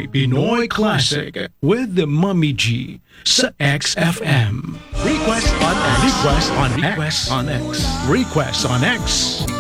Pinoy Classic with the Mommy G sa XFM. Request on X. Request on X. Request on X.